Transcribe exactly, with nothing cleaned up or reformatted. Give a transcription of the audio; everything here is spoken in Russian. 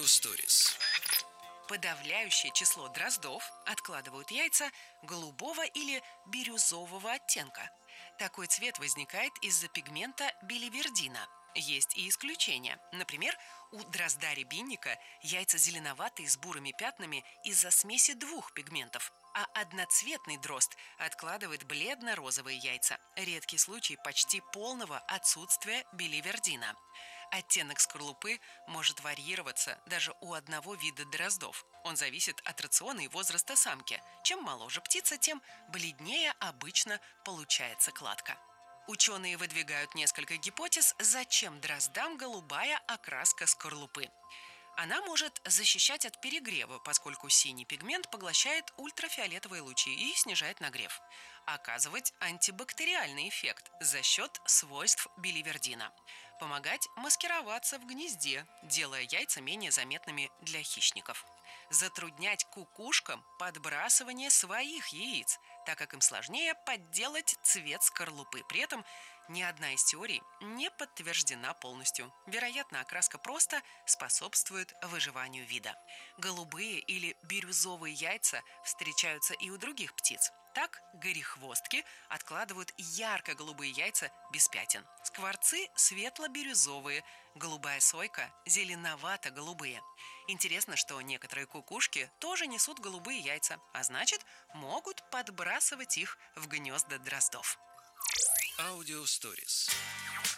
Stories. Подавляющее число дроздов откладывают яйца голубого или бирюзового оттенка. Такой цвет возникает из-за пигмента биливердина. Есть и исключения. Например, у дрозда-рябинника яйца зеленоватые с бурыми пятнами из-за смеси двух пигментов. А одноцветный дрозд откладывает бледно-розовые яйца. Редкий случай почти полного отсутствия биливердина. Оттенок скорлупы может варьироваться даже у одного вида дроздов. Он зависит от рациона и возраста самки. Чем моложе птица, тем бледнее обычно получается кладка. Ученые выдвигают несколько гипотез, зачем дроздам голубая окраска скорлупы. Она может защищать от перегрева, поскольку синий пигмент поглощает ультрафиолетовые лучи и снижает нагрев. Оказывать антибактериальный эффект за счет свойств биливердина. Помогать маскироваться в гнезде, делая яйца менее заметными для хищников. Затруднять кукушкам подбрасывание своих яиц, так как им сложнее подделать цвет скорлупы. При этом ни одна из теорий не подтверждена полностью. Вероятно, окраска просто способствует выживанию вида. Голубые или бирюзовые яйца встречаются и у других птиц. Так, горехвостки откладывают ярко-голубые яйца без пятен. Скворцы светло-бирюзовые, голубая сойка зеленовато-голубые. Интересно, что некоторые кукушки тоже несут голубые яйца, а значит, могут подбрасывать их в гнезда дроздов. Audio Stories.